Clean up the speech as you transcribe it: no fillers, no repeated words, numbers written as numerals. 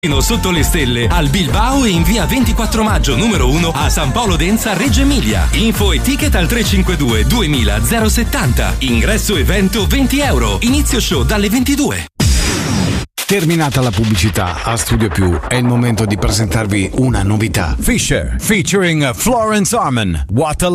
Sotto le stelle al Bilbao e in via 24 maggio numero 1 a San Polo Denza, Reggio Emilia. Info e ticket al 352 2000 070. Ingresso evento €20. Inizio show dalle 22. Terminata la pubblicità, a Studio Più è il momento di presentarvi una novità. Fisher featuring Florence Arman. What a